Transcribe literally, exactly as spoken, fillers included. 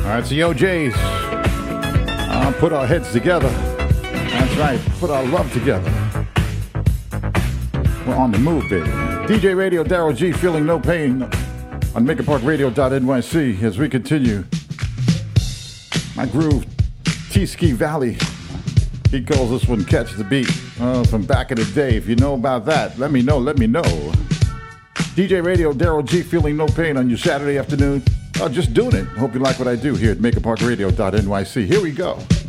All right, it's the O Js. Uh, put our heads together. That's right, put our love together. We're on the move, baby. D J Radio, Daryl G, feeling no pain on maker park radio dot N Y C as we continue. My groove, T-Ski Valley. He calls this one Catch the Beat. Uh, from back in the day. If you know about that, let me know, let me know. D J Radio, Daryl G, feeling no pain on your Saturday afternoon. Oh, just doing it. Hope you like what I do here at maker park radio dot N Y C. Here we go.